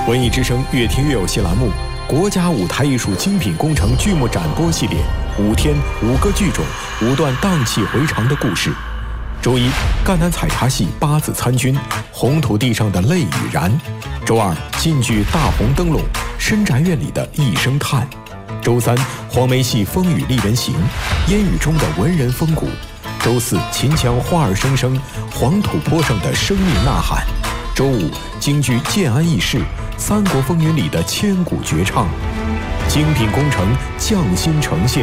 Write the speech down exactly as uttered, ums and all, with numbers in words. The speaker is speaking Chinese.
文艺之声越听越有戏栏目，国家舞台艺术精品工程剧目展播系列，五天五个剧种，五段荡气回肠的故事。周一，赣南采茶戏八字参军，红土地上的泪与燃。周二，晋剧大红灯笼，深宅院里的一声叹。周三，黄梅戏风雨丽人行，烟雨中的文人风骨。周四，秦腔花儿声声，黄土坡上的生命呐喊。周五，京剧建安义士，三国风云里的千古绝唱。精品工程匠心呈现，